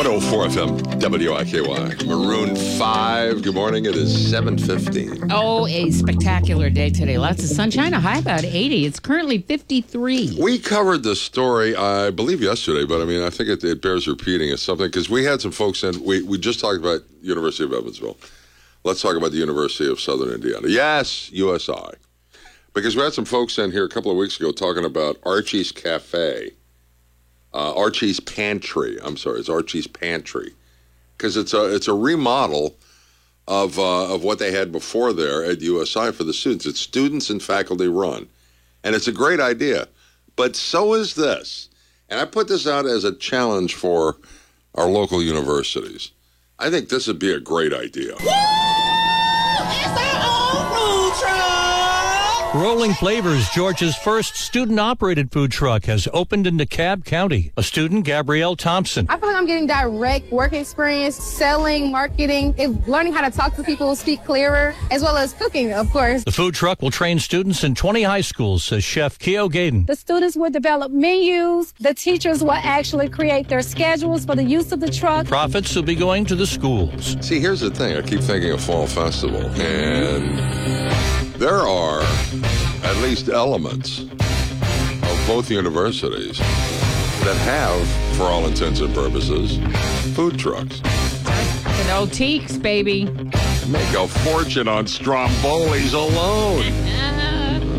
104 FM, WIKY. Maroon 5, good morning. It is 7:15. Oh, a spectacular day today. Lots of sunshine, a high about 80. It's currently 53. We covered this story, I believe, yesterday, but I think it bears repeating as something, because we had some folks in, we just talked about University of Evansville. Let's talk about the University of Southern Indiana. Yes, USI. Because we had some folks in here a couple of weeks ago talking about Archie's Cafe. Archie's Pantry. I'm sorry, it's Archie's Pantry. Because it's a remodel of what they had before there at USI for the students. It's students and faculty run. And it's a great idea. But so is this. And I put this out as a challenge for our local universities. I think this would be a great idea. Rolling Flavors, Georgia's first student-operated food truck, has opened in DeKalb County. A student, Gabrielle Thompson. I feel like I'm getting direct work experience, selling, marketing, and learning how to talk to people, speak clearer, as well as cooking, of course. The food truck will train students in 20 high schools, says Chef Keo Gaden. The students will develop menus. The teachers will actually create their schedules for the use of the truck. Profits will be going to the schools. See, here's the thing. I keep thinking of Fall Festival, and there are at least elements of both universities that have, for all intents and purposes, food trucks. Good old Teaks, baby. Make a fortune on Strombolis alone.